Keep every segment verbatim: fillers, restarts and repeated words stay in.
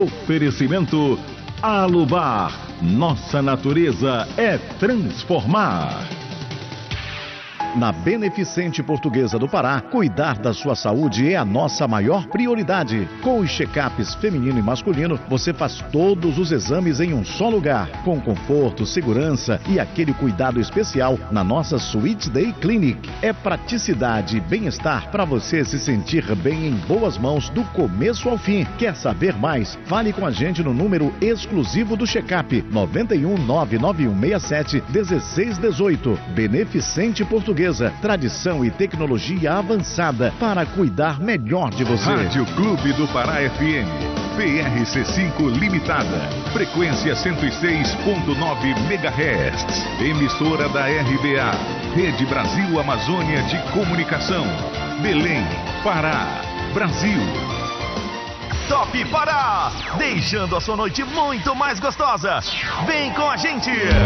Oferecimento Alubar. Nossa natureza é transformar. Na Beneficente Portuguesa do Pará, cuidar da sua saúde é a nossa maior prioridade. Com os check-ups feminino e masculino, você faz todos os exames em um só lugar, com conforto, segurança e aquele cuidado especial na nossa Suite Day Clinic. É praticidade e bem-estar para você se sentir bem em boas mãos do começo ao fim. Quer saber mais? Fale com a gente no número exclusivo do check-up nove um nove nove um seis sete um seis um oito. Beneficente Portuguesa. Tradição e tecnologia avançada para cuidar melhor de você. Rádio Clube do Pará F M, P R C cinco Limitada, frequência cento e seis ponto nove megahertz, emissora da R B A, Rede Brasil Amazônia de Comunicação, Belém, Pará, Brasil. Top Pará, deixando a sua noite muito mais gostosa. Vem com a gente!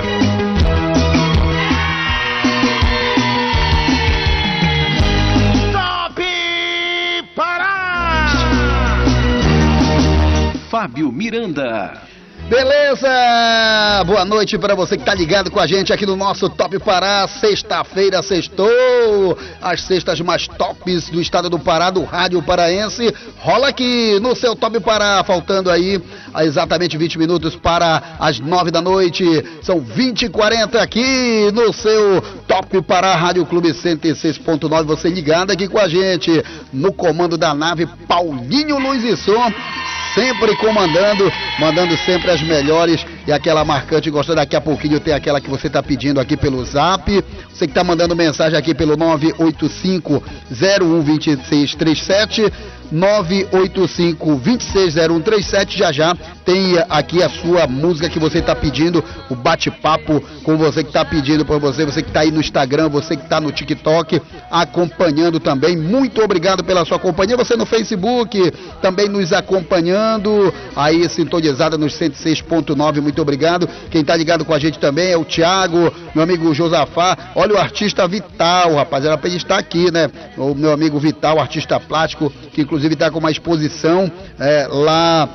Fábio Miranda. Beleza! Boa noite para você que tá ligado com a gente aqui no nosso Top Pará. Sexta-feira, sextou. As sextas mais tops do estado do Pará, do rádio paraense. Rola aqui no seu Top Pará, faltando aí exatamente vinte minutos para as nove da noite. São vinte e quarenta aqui no seu Top Pará, Rádio Clube cento e seis ponto nove. Você ligado aqui com a gente no comando da nave, Paulinho Luiz e Som. Sempre comandando, mandando sempre as melhores e aquela marcante. Gostou? Daqui a pouquinho tem aquela que você está pedindo aqui pelo Zap. Você que está mandando mensagem aqui pelo nove oito cinco zero um dois seis três sete, nove oito cinco dois seis zero um três sete. Já já tem aqui a sua música que você está pedindo, o bate-papo com você que está pedindo para você, você que está aí no Instagram, você que está no TikTok, acompanhando também. Muito obrigado pela sua companhia. Você no Facebook também nos acompanhando, aí sintonizada nos cento e seis ponto nove. Muito obrigado. Quem está ligado com a gente também é o Thiago, meu amigo Josafá. Olha o artista Vital, rapaziada, para ele estar aqui, né? O meu amigo Vital, artista plástico, que inclusive está com uma exposição é, lá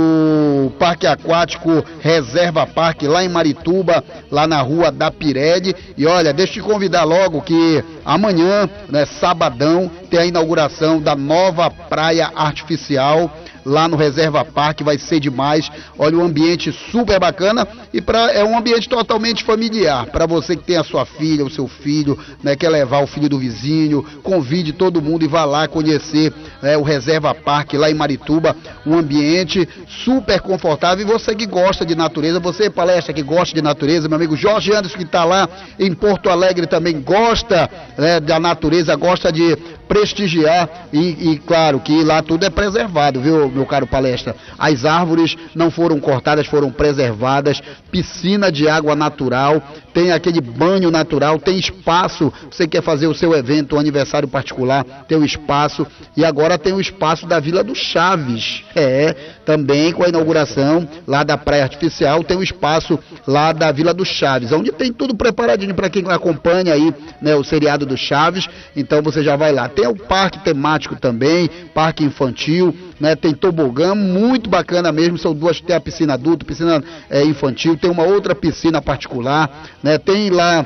no Parque Aquático Reserva Parque, lá em Marituba, lá na Rua da Pirelli. E olha, deixa eu te convidar logo que amanhã, né, sabadão, tem a inauguração da nova praia artificial lá no Reserva Parque. Vai ser demais. Olha, um ambiente super bacana e pra, é um ambiente totalmente familiar. Para você que tem a sua filha, o seu filho, né, quer levar o filho do vizinho, convide todo mundo e vá lá conhecer né, o Reserva Parque lá em Marituba. Um ambiente super confortável. E você que gosta de natureza, você palestra que gosta de natureza, meu amigo Jorge Anderson que está lá em Porto Alegre também gosta né, da natureza, gosta de prestigiar e, e claro que lá tudo é preservado, viu, meu caro palestra? As árvores não foram cortadas, foram preservadas, piscina de água natural, tem aquele banho natural, tem espaço, você quer fazer o seu evento, um aniversário particular, tem o espaço, e agora tem o espaço da Vila do Chaves, é, também com a inauguração lá da Praia Artificial, tem o espaço lá da Vila do Chaves, onde tem tudo preparadinho para quem acompanha aí, né, o seriado do Chaves, então você já vai lá. Tem o parque temático também, parque infantil, né, tem tobogã, muito bacana mesmo, são duas, tem a piscina adulta, piscina é, infantil, tem uma outra piscina particular, né, tem lá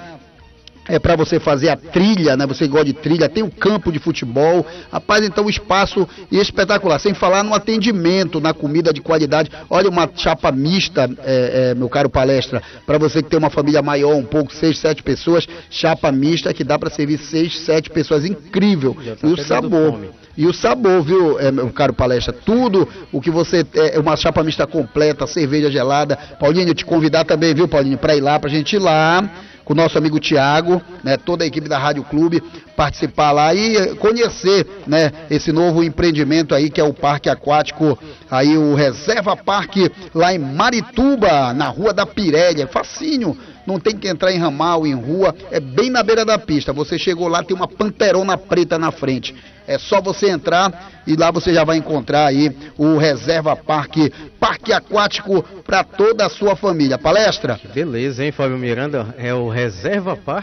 é para você fazer a trilha, né? Você gosta de trilha, tem o campo de futebol, rapaz, então o espaço é espetacular, sem falar no atendimento, na comida de qualidade. Olha, uma chapa mista, é, é, meu caro palestra, para você que tem uma família maior, um pouco, seis, sete pessoas, chapa mista que dá para servir seis, sete pessoas, incrível, e o sabor. Fome. E o sabor, viu, é, meu caro palestra, tudo o que você, é uma chapa mista completa, cerveja gelada. Paulinho, eu te convidar também, viu, Paulinho, para ir lá, pra gente ir lá, com o nosso amigo Thiago, né, toda a equipe da Rádio Clube, participar lá e conhecer, né, esse novo empreendimento aí que é o Parque Aquático, aí o Reserva Parque lá em Marituba, na Rua da Pirelli, é facinho, não tem que entrar em ramal, em rua, é bem na beira da pista. Você chegou lá, tem uma panterona preta na frente. É só você entrar e lá você já vai encontrar aí o Reserva Parque, Parque Aquático para toda a sua família. Palestra? Que beleza, hein, Fábio Miranda? É o Reserva Parque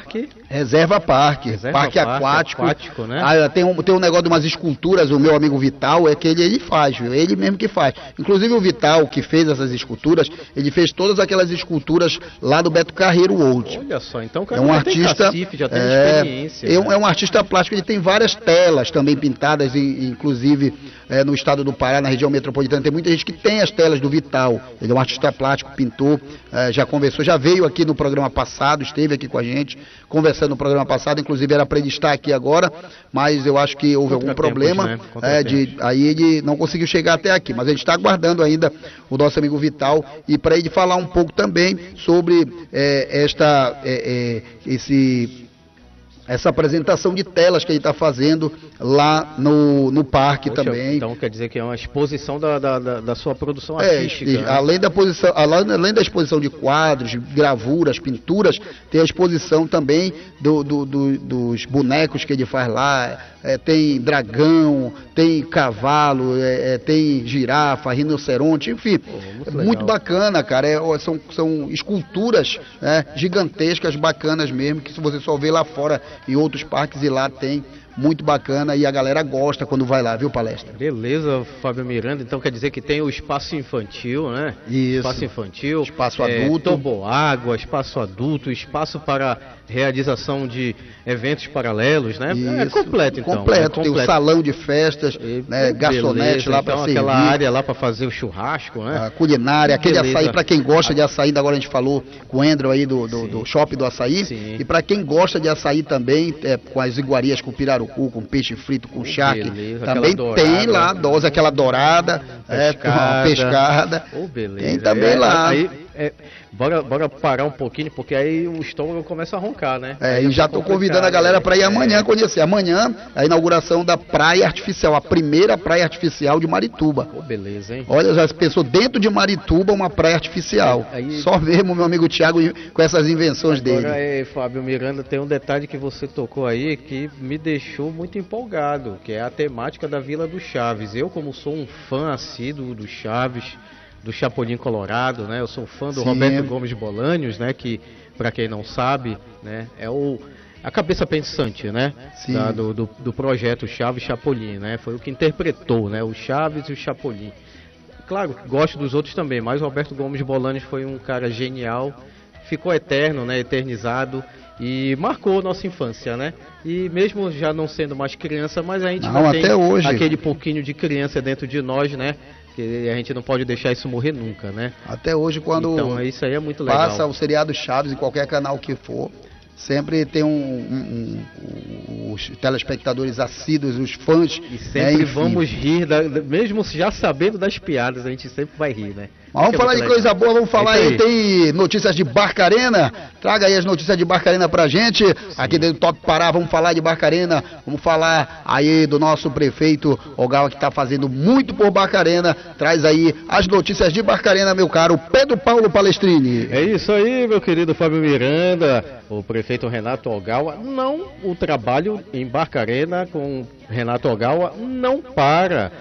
Reserva Parque, Reserva parque, parque aquático. aquático, né? Ah, tem, um, tem um negócio de umas esculturas, o meu amigo Vital, é que ele, ele faz, viu? Ele mesmo que faz. Inclusive o Vital, que fez essas esculturas, ele fez todas aquelas esculturas lá do Beto Carreiro World. Olha só, então o É cara um já artista, tem cacife, já tem é, experiência. é, um, né? é um artista plástico, ele tem várias telas também pintadas, em, inclusive é, no estado do Pará, na região metropolitana, tem muita gente que tem as telas do Vital. Ele é um artista plástico, pintor, é, já conversou, já veio aqui no programa passado, esteve aqui com a gente, conversando no programa passado, inclusive era para ele estar aqui agora, mas eu acho que houve algum problema, né? é, de, aí ele não conseguiu chegar até aqui, mas a gente está aguardando ainda o nosso amigo Vital, e para ele falar um pouco também sobre é, esta, é, é, esse... essa apresentação de telas que ele está fazendo lá no, no parque. Poxa, também. Então quer dizer que é uma exposição da, da, da, da sua produção É, artística. e, né? além, da posição, além, além da exposição de quadros, gravuras, pinturas, tem a exposição também do, do, do, dos bonecos que ele faz lá. É, tem dragão, tem cavalo, é, é, tem girafa, rinoceronte, enfim, Pô, muito, muito muito legal. bacana, cara. É, são, são esculturas, né, gigantescas, bacanas mesmo, que se você só vê lá fora em outros parques, e lá tem. Muito bacana, e a galera gosta quando vai lá, viu, Palestra? Beleza, Fábio Miranda. Então quer dizer que tem o espaço infantil, né? Isso. Espaço infantil, Espaço é, adulto. toboágua, espaço adulto, espaço para realização de eventos paralelos, né? É Isso. completo, então. Completo, é tem o completo. salão de festas, E, né, garçonete beleza, lá para então, servir. aquela área lá para fazer o churrasco, né? A culinária, aquele Beleza. açaí, para quem gosta de açaí, agora a gente falou com o Andrew aí do, do, do shopping do açaí, Sim. e para quem gosta de açaí também, é, com as iguarias, com pirarucu, com peixe frito, com charque, Beleza, também aquela tem dourada. lá a dose, aquela dourada, é, com a pescada, Oh, beleza. tem também É, lá. Aí, é, bora, bora parar um pouquinho, porque aí o estômago começa a roncar, né? É, Aí e já fica estou convidando a complicado, galera né? para ir amanhã É. conhecer. Amanhã, a inauguração da praia artificial, a primeira praia artificial de Marituba. Pô, beleza, hein? Olha, já pensou dentro de Marituba uma praia artificial. Aí- Só mesmo meu amigo Thiago com essas invenções dele. Agora, é, Fábio Miranda, tem um detalhe que você tocou aí que me deixou muito empolgado, que é a temática da Vila do Chaves. Eu, como sou um fã assíduo do Chaves, do Chapolin Colorado, né? Eu sou fã do Sim. Roberto Gomes Bolanhos, né? Que, para quem não sabe, né? É o a cabeça pensante, né? Sim. Da- do, do, do projeto Chaves Chapolin, né? Foi o que interpretou, né? O Chaves e o Chapolin. Claro, gosto dos outros também, mas o Roberto Gomes Bolanhos foi um cara genial, ficou eterno, né, eternizado e marcou nossa infância, né? E mesmo já não sendo mais criança, mas a gente Não, mantém até hoje. aquele pouquinho de criança dentro de nós, né? Que a gente não pode deixar isso morrer nunca, né? Até hoje, quando Então isso aí é muito legal. passa o seriado Chaves em qualquer canal que for, sempre tem um, um- um- os telespectadores assíduos, os fãs. E né, sempre enfim. vamos rir, da- da- mesmo já sabendo das piadas, a gente sempre vai rir, né? Mas vamos Que é falar muito de legal. coisa boa, vamos falar É aí, isso tem notícias de Barcarena, traga aí as notícias de Barcarena pra gente, aqui dentro do Top Pará, vamos falar de Barcarena, vamos falar aí do nosso prefeito Ogawa, que tá fazendo muito por Barcarena, traz aí as notícias de Barcarena, meu caro Pedro Paulo Palestrini. É isso aí, meu querido Fábio Miranda. O prefeito Renato Ogawa, não, o trabalho em Barcarena com Renato Ogawa não para.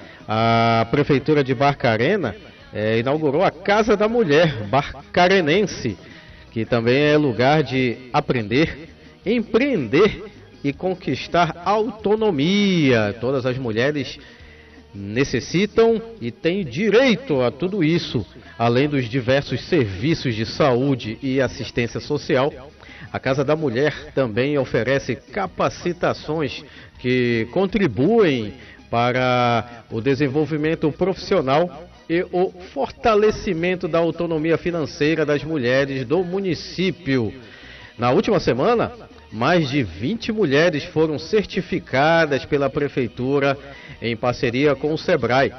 A prefeitura de Barcarena eh, inaugurou a Casa da Mulher Barcarenense, que também é lugar de aprender, empreender e conquistar autonomia. Todas as mulheres necessitam e têm direito a tudo isso, além dos diversos serviços de saúde e assistência social. A Casa da Mulher também oferece capacitações que contribuem para o desenvolvimento profissional e o fortalecimento da autonomia financeira das mulheres do município. Na última semana, mais de vinte mulheres foram certificadas pela Prefeitura em parceria com o SEBRAE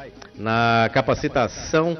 na capacitação,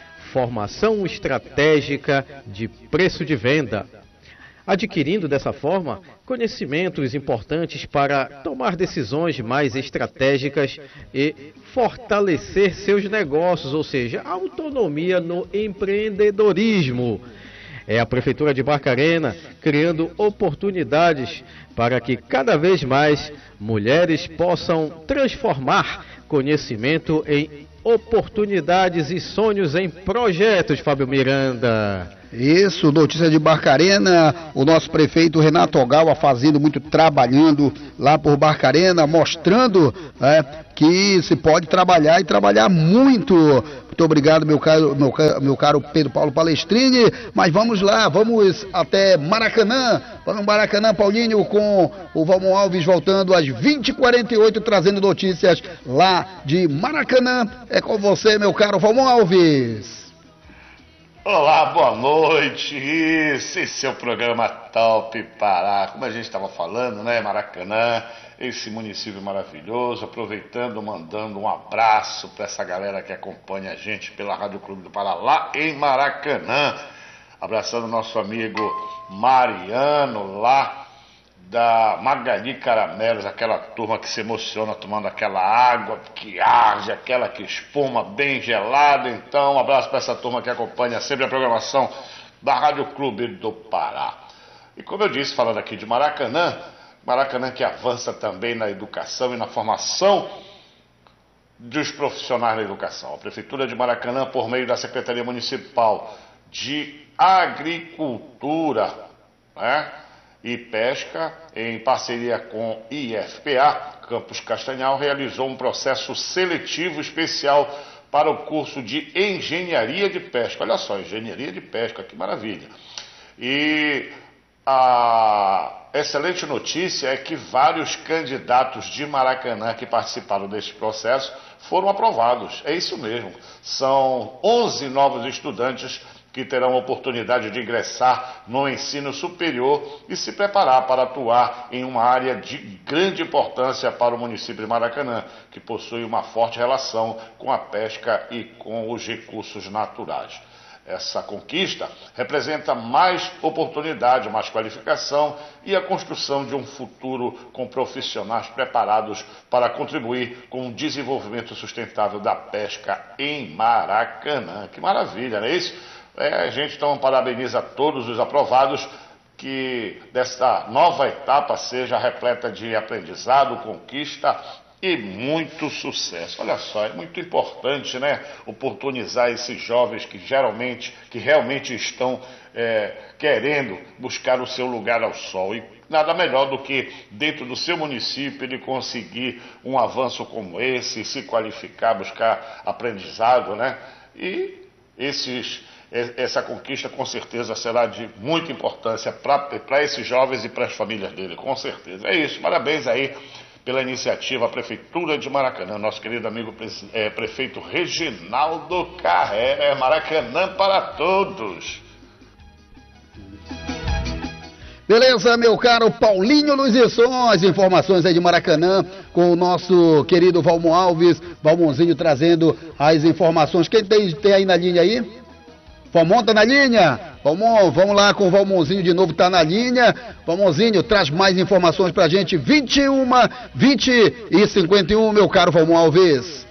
formação estratégica de preço de venda, adquirindo dessa forma conhecimentos importantes para tomar decisões mais estratégicas e fortalecer seus negócios, ou seja, autonomia no empreendedorismo. É a Prefeitura de Barcarena criando oportunidades para que cada vez mais mulheres possam transformar conhecimento em oportunidades e sonhos em projetos, Fábio Miranda. Isso, notícia de Barcarena, o nosso prefeito Renato Ogawa fazendo muito, trabalhando lá por Barcarena, mostrando é, que se pode trabalhar e trabalhar muito. Muito obrigado, meu caro, meu, meu caro Pedro Paulo Palestrini, mas vamos lá, vamos até Maracanã, vamos Maracanã, Paulinho, com o Valmon Alves voltando às vinte e quarenta e oito, trazendo notícias lá de Maracanã. É com você, meu caro Valmon Alves. Olá, boa noite, isso, esse é o programa Top Pará, como a gente estava falando, né, Maracanã, esse município maravilhoso, aproveitando, mandando um abraço para essa galera que acompanha a gente pela Rádio Clube do Pará, lá em Maracanã, abraçando nosso amigo Mariano, lá da Magali Caramelos, aquela turma que se emociona tomando aquela água que arde, aquela que espuma bem gelada. Então, um abraço para essa turma que acompanha sempre a programação da Rádio Clube do Pará. E como eu disse, falando aqui de Maracanã, Maracanã que avança também na educação e na formação dos profissionais da educação. A Prefeitura de Maracanã, por meio da Secretaria Municipal de Agricultura, né, e Pesca, em parceria com I F P A, Campus Castanhal, realizou um processo seletivo especial para o curso de Engenharia de Pesca. Olha só, Engenharia de Pesca, que maravilha. E a excelente notícia é que vários candidatos de Maracanã que participaram deste processo foram aprovados. É isso mesmo, são onze novos estudantes que terão a oportunidade de ingressar no ensino superior e se preparar para atuar em uma área de grande importância para o município de Maracanã, que possui uma forte relação com a pesca e com os recursos naturais. Essa conquista representa mais oportunidade, mais qualificação e a construção de um futuro com profissionais preparados para contribuir com o desenvolvimento sustentável da pesca em Maracanã. Que maravilha, não é isso? É, a gente então parabeniza todos os aprovados, que desta nova etapa seja repleta de aprendizado, conquista e muito sucesso. Olha só, é muito importante, né, oportunizar esses jovens que geralmente, que realmente estão é, querendo buscar o seu lugar ao sol. E nada melhor do que dentro do seu município ele conseguir um avanço como esse, se qualificar, buscar aprendizado, né? E esses essa conquista com certeza será de muita importância para esses jovens e para as famílias dele, com certeza. É isso, parabéns aí pela iniciativa à Prefeitura de Maracanã, nosso querido amigo é, prefeito Reginaldo Carré, Maracanã para todos. Beleza, meu caro Paulinho Luiz Isson, as informações aí de Maracanã com o nosso querido Valmon Alves, Valmonzinho trazendo as informações. Quem tem, tem aí na linha aí? Valmon tá na linha? Valmon, vamos lá com o Valmonzinho de novo, tá na linha. Valmonzinho, traz mais informações pra gente. vinte e um, vinte e cinquenta e um, meu caro Valmon Alves.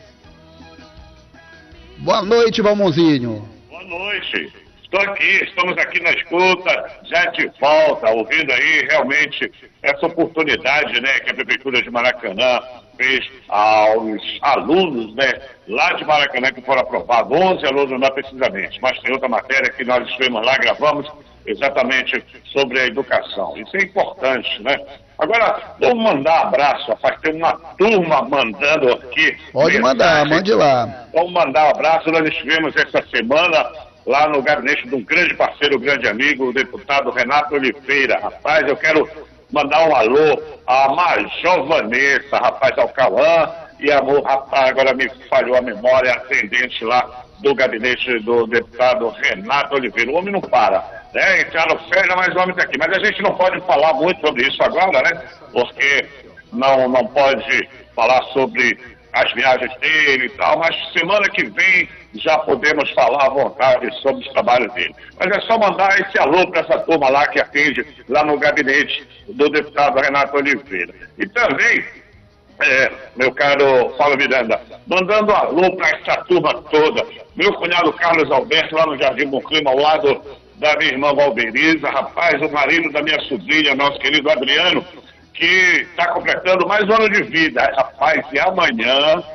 Boa noite, Valmonzinho. Boa noite. Estou aqui, estamos aqui na escuta, já de volta, ouvindo aí realmente essa oportunidade, né, que a Prefeitura de Maracanã fez aos alunos, né, lá de Maracanã que foram aprovados, onze alunos não precisamente, mas tem outra matéria que nós estivemos lá, gravamos exatamente sobre a educação. Isso é importante, né? Agora, vamos mandar abraço, rapaz, tem uma turma mandando aqui. Pode mandar, mande lá. Vamos mandar um abraço, nós estivemos essa semana lá no gabinete de um grande parceiro, um grande amigo, o deputado Renato Oliveira. Rapaz, eu quero mandar um alô à Major Vanessa, rapaz, ao Cauã, e a, rapaz, agora me falhou a memória, atendente lá do gabinete do deputado Renato Oliveira. O homem não para, né? Entraram férias, mas o homem está aqui. Mas a gente não pode falar muito sobre isso agora, né? Porque não, não pode falar sobre as viagens dele e tal, mas semana que vem já podemos falar à vontade sobre os trabalhos dele. Mas é só mandar esse alô para essa turma lá que atende lá no gabinete do deputado Renato Oliveira. E também, é, meu caro Paulo Miranda, mandando um alô para essa turma toda. Meu cunhado Carlos Alberto, lá no Jardim Bom Clima, ao lado da minha irmã Valberiza, rapaz, o marido da minha sobrinha, nosso querido Adriano, que está completando mais um ano de vida. Rapaz, e amanhã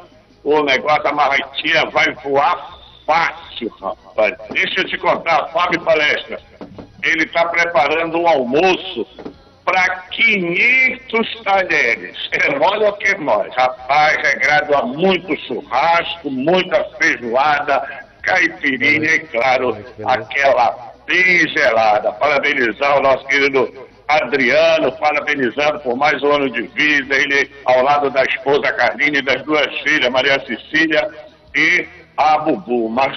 o negócio, a marretinha vai voar fácil, rapaz. Deixa eu te contar, Fábio Palestra, ele está preparando um almoço para quinhentos talheres. É mole ou que é mole? Rapaz, regrado a muito churrasco, muita feijoada, caipirinha e, claro, aquela bem gelada. Parabenizar o nosso querido Adriano, parabenizando por mais um ano de vida, ele ao lado da esposa Carline e das duas filhas, Maria Cecília e a Bubu, mas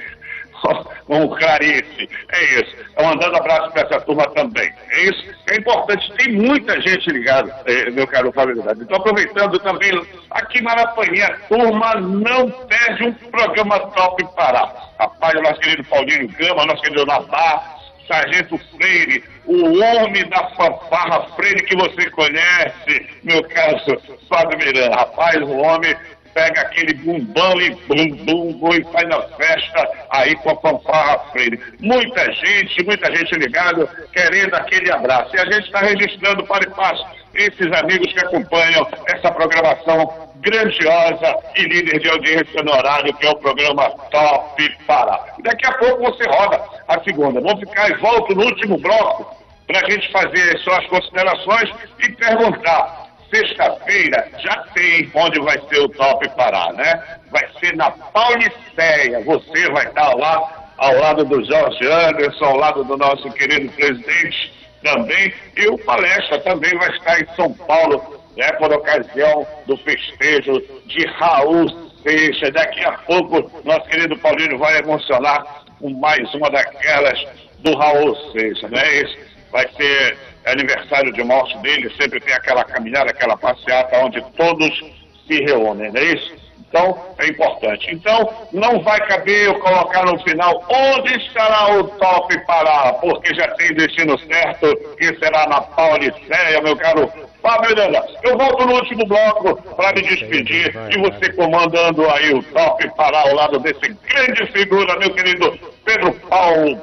com Clarice. É isso. Mandando abraço para essa turma também. É isso. É importante. Tem muita gente ligada, meu caro Fábio. Então, aproveitando também, aqui em Marapanã, a turma não perde um programa Top Pará. Rapaz, o nosso querido Paulinho Gama, nosso querido Nabar, Sargento Freire, o homem da fanfarra Freire que você conhece, meu caro Fábio Miranda. Rapaz, o homem pega aquele bumbão e bum, bum, bum, e faz na festa aí com a fanfarra Freire. Muita gente, muita gente ligado, querendo aquele abraço. E a gente está registrando para e passo esses amigos que acompanham essa programação grandiosa e líder de audiência no horário, que é o programa Top Pará. E daqui a pouco você roda a segunda. Vou ficar e volto no último bloco para a gente fazer só as considerações e perguntar. Sexta-feira já tem onde vai ser o Top Pará, né? Vai ser na Pauliceia. Você vai estar lá ao lado do Jorge Anderson, ao lado do nosso querido presidente também. E o Palestra também vai estar em São Paulo, né, por ocasião do festejo de Raul Seixas. Daqui a pouco, nosso querido Paulinho vai emocionar com mais uma daquelas do Raul Seixas, né? Esse vai ser aniversário de morte dele, sempre tem aquela caminhada, aquela passeata onde todos se reúnem, não é isso? Então, é importante. Então, não vai caber eu colocar no final onde estará o Top Pará, porque já tem destino certo, que será na Pauliceia, meu caro Fábio Miranda. Eu volto no último bloco para me despedir e você comandando aí o Top Pará ao lado desse grande figura, meu querido Pedro Paulo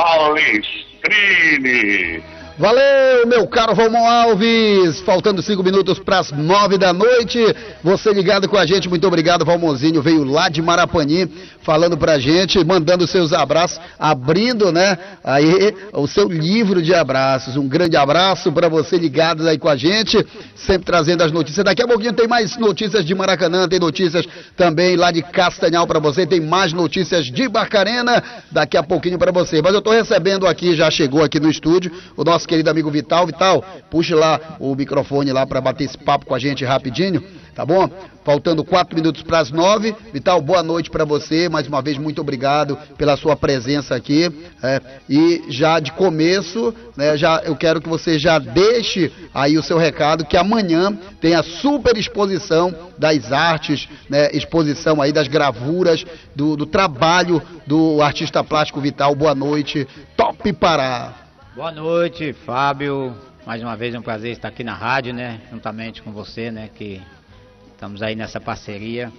Palestrini. Valeu, meu caro Valmon Alves, faltando cinco minutos para as nove da noite, você ligado com a gente, muito obrigado. Valmonzinho veio lá de Marapanim, falando pra gente, mandando seus abraços, abrindo, né, aí o seu livro de abraços. Um grande abraço para você ligado aí com a gente, sempre trazendo as notícias. Daqui a pouquinho tem mais notícias de Maracanã, tem notícias também lá de Castanhal para você, tem mais notícias de Barcarena, daqui a pouquinho para você. Mas eu tô recebendo aqui, já chegou aqui no estúdio, o nosso querido amigo Vital. Vital, puxa lá o microfone lá para bater esse papo com a gente rapidinho, tá bom? Faltando quatro minutos para as nove. Vital, boa noite para você, mais uma vez muito obrigado pela sua presença aqui, é, e já de começo, né, já, eu quero que você já deixe aí o seu recado, que amanhã tem a super exposição das artes, né, exposição aí das gravuras, do, do trabalho do artista plástico Vital. Boa noite, Top Pará. Boa noite, Fábio. Mais uma vez é um prazer estar aqui na rádio, né? Juntamente com você, né? Que estamos aí nessa parceria.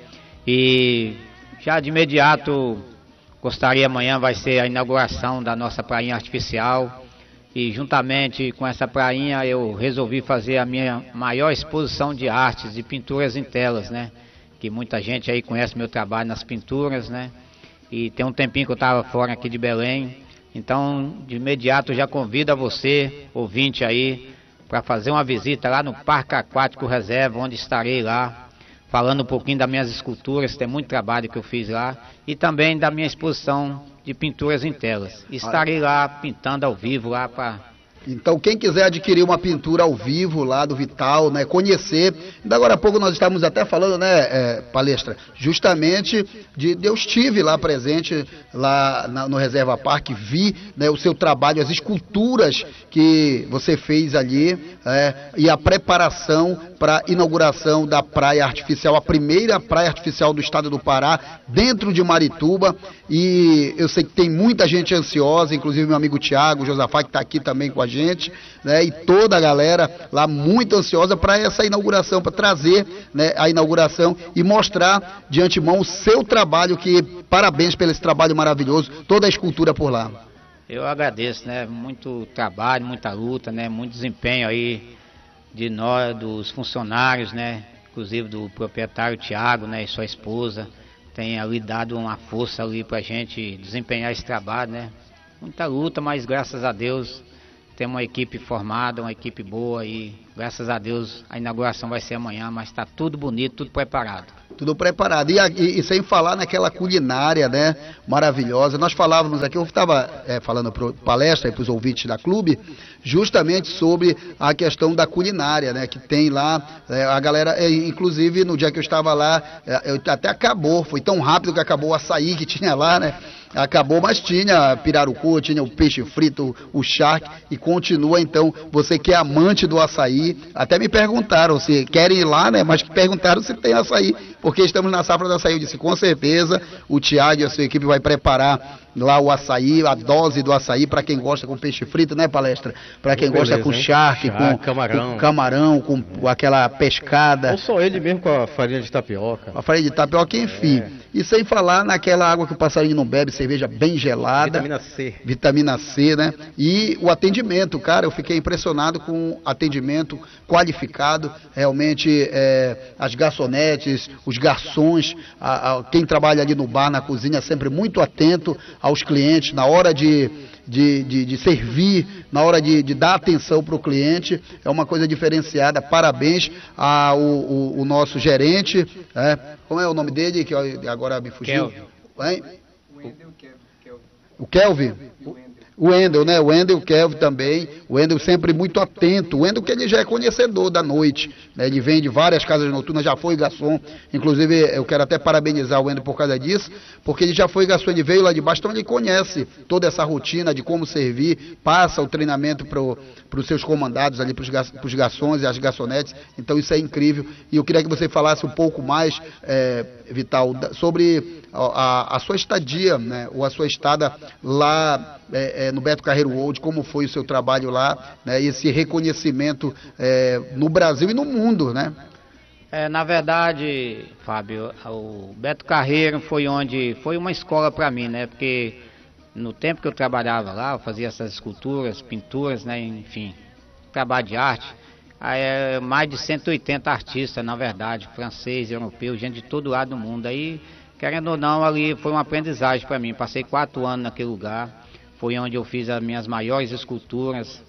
E já de imediato, gostaria, amanhã vai ser a inauguração da nossa prainha artificial. E juntamente com essa prainha eu resolvi fazer a minha maior exposição de artes e pinturas em telas, né? Que muita gente aí conhece meu trabalho nas pinturas, né? E tem um tempinho que eu estava fora aqui de Belém. Então, de imediato, já convido a você, ouvinte aí, para fazer uma visita lá no Parque Aquático Reserva, onde estarei lá, falando um pouquinho das minhas esculturas, tem muito trabalho que eu fiz lá, e também da minha exposição de pinturas em telas. Estarei lá pintando ao vivo lá para... Então, quem quiser adquirir uma pintura ao vivo lá do Vital, né, conhecer, ainda agora há pouco nós estávamos até falando, né, é, Palestra, justamente de, de eu estive lá presente, lá na, no Reserva Parque, vi, né, o seu trabalho, as esculturas que você fez ali, é, e a preparação para a inauguração da praia artificial, a primeira praia artificial do estado do Pará, dentro de Marituba, e eu sei que tem muita gente ansiosa, inclusive meu amigo Tiago Josafá, que está aqui também com a gente, né, e toda a galera lá muito ansiosa para essa inauguração, para trazer, né, a inauguração e mostrar de antemão o seu trabalho, que parabéns pelo esse trabalho maravilhoso, toda a escultura por lá. Eu agradeço, né, muito trabalho, muita luta, né, muito desempenho aí de nós, dos funcionários, né, inclusive do proprietário Tiago, né, e sua esposa, tem ali dado uma força ali pra gente desempenhar esse trabalho, né? Muita luta, mas graças a Deus temos uma equipe formada, uma equipe boa e graças a Deus a inauguração vai ser amanhã, mas está tudo bonito, tudo preparado. Tudo preparado. E, e, e sem falar naquela culinária, né, maravilhosa. Nós falávamos aqui, eu estava é, falando para palestra para os ouvintes da clube, justamente sobre a questão da culinária, né, que tem lá, é, a galera, é, inclusive no dia que eu estava lá, é, eu, até acabou, foi tão rápido que acabou o açaí que tinha lá, né, acabou, mas tinha pirarucu, tinha o peixe frito, o charque, e continua. Então, você que é amante do açaí, até me perguntaram se querem ir lá, né, mas perguntaram se tem açaí, porque estamos na safra do açaí. Eu disse, com certeza, o Tiago e a sua equipe vai preparar lá o açaí, a dose do açaí, para quem gosta com peixe frito, né, palestra? Para quem Beleza, gosta com hein? charque, com camarão. com camarão, com aquela pescada. Ou só ele mesmo com a farinha de tapioca. A farinha de tapioca, enfim. É. E sem falar naquela água que o passarinho não bebe, cerveja bem gelada. Vitamina C. Vitamina C, né? E o atendimento, cara, eu fiquei impressionado com o atendimento qualificado. Realmente, é, as garçonetes, os garçons, a, a, quem trabalha ali no bar, na cozinha, sempre muito atento aos clientes, na hora de, de, de, de servir, na hora de, de dar atenção para o cliente. É uma coisa diferenciada. Parabéns ao o, o nosso gerente, é, como é o nome dele, que agora me fugiu? Kelvin. O Kelvin? O Wendel, né? O Wendel, o Kelvin também. O Wendel sempre muito atento. O Wendel que ele já é conhecedor da noite, né? Ele vem de várias casas noturnas, já foi garçom. Inclusive, eu quero até parabenizar o Wendel por causa disso, porque ele já foi garçom, ele veio lá de baixo, então ele conhece toda essa rotina de como servir, passa o treinamento para os seus comandados ali, para os garçons e as garçonetes. Então isso é incrível. E eu queria que você falasse um pouco mais, é, Vital, sobre a, a sua estadia, né? Ou a sua estada lá é, é, no Beto Carreiro World, como foi o seu trabalho lá, né? E esse reconhecimento é, no Brasil e no mundo, né? É, na verdade, Fábio, o Beto Carreiro foi onde foi uma escola para mim, né? Porque no tempo que eu trabalhava lá, eu fazia essas esculturas, pinturas, né? Enfim, trabalho de arte. Aí, é, mais de cento e oitenta artistas, na verdade, francês, europeu, gente de todo lado do mundo. Aí, querendo ou não, ali foi uma aprendizagem para mim. Passei quatro anos naquele lugar. Foi onde eu fiz as minhas maiores esculturas,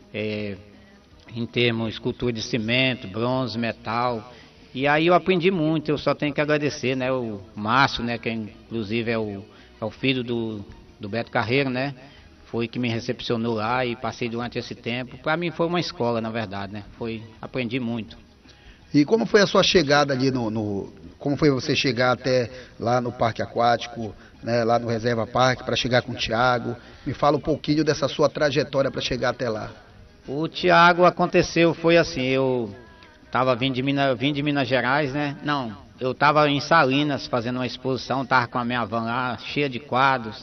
é, em termos de escultura de cimento, bronze, metal. E aí eu aprendi muito, eu só tenho que agradecer, né, o Márcio, né, que inclusive é o, é o filho do, do Beto Carreiro, né, foi que me recepcionou lá e passei durante esse tempo. Para mim foi uma escola, na verdade, né, foi, aprendi muito. E como foi a sua chegada ali no, no como foi você chegar até lá no Parque Aquático, né, lá no Reserva Parque, para chegar com o Tiago? Me fala um pouquinho dessa sua trajetória para chegar até lá. O Tiago aconteceu, foi assim, eu tava vindo de Minas, vim de Minas Gerais, né? Não, eu tava em Salinas fazendo uma exposição, tava com a minha van lá, cheia de quadros.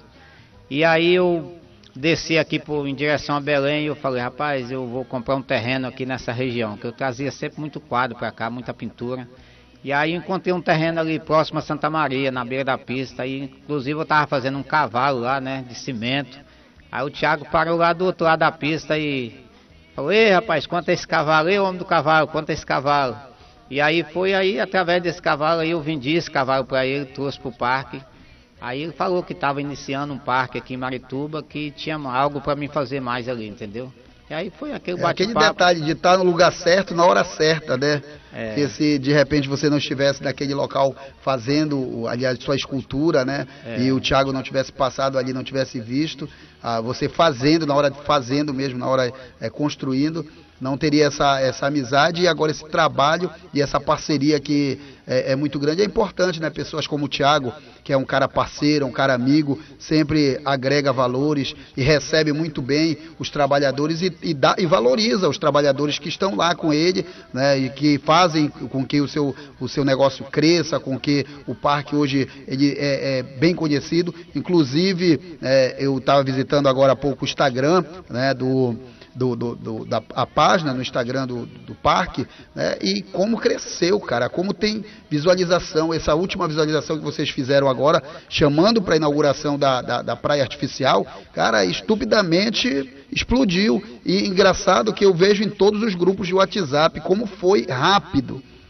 E aí eu desci aqui por, em direção a Belém e eu falei, rapaz, eu vou comprar um terreno aqui nessa região, que eu trazia sempre muito quadro para cá, muita pintura. E aí eu encontrei um terreno ali próximo a Santa Maria, na beira da pista, e inclusive eu tava fazendo um cavalo lá, né, de cimento. Aí o Tiago parou lá do outro lado da pista e falou, ei rapaz, quanto é esse cavalo? Ei, homem do cavalo, quanto é esse cavalo? E aí foi aí, através desse cavalo, aí eu vendi esse cavalo para ele, trouxe para o parque. Aí ele falou que estava iniciando um parque aqui em Marituba, que tinha algo para mim fazer mais ali, entendeu? E aí foi aquele bate-papo. É aquele detalhe de estar no lugar certo, na hora certa, né? É. Que se de repente você não estivesse naquele local fazendo ali a sua escultura, né? É. E o Tiago não tivesse passado ali, não tivesse visto, ah, você fazendo, na hora de fazendo mesmo, na hora é, construindo, não teria essa, essa amizade e agora esse trabalho e essa parceria que é, é muito grande. É importante, né? Pessoas como o Tiago, que é um cara parceiro, um cara amigo, sempre agrega valores e recebe muito bem os trabalhadores e, e, dá, e valoriza os trabalhadores que estão lá com ele, né? E que fazem com que o seu, o seu negócio cresça, com que o parque hoje ele é, é bem conhecido. Inclusive, é, eu estava visitando agora há pouco o Instagram, né, do... Do, do, do, da a página no Instagram do, do parque, né? E como cresceu, cara, como tem visualização, essa última visualização que vocês fizeram agora, chamando para a inauguração da, da, da praia artificial, cara, estupidamente explodiu. E engraçado que eu vejo em todos os grupos de WhatsApp como foi rápido.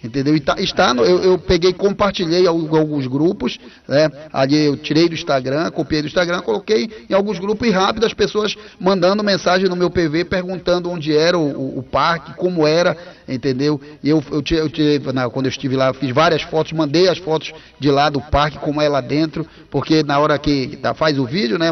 entendeu? E tá, está no, eu, eu peguei, compartilhei alguns grupos, né? Ali eu tirei do Instagram, copiei do Instagram, coloquei em alguns grupos e rápido as pessoas mandando mensagem no meu P V perguntando onde era o, o, o parque, como era, entendeu? E eu, eu, eu, eu na, quando eu estive lá, eu fiz várias fotos, mandei as fotos de lá do parque, como é lá dentro, porque na hora que tá, faz o vídeo, né?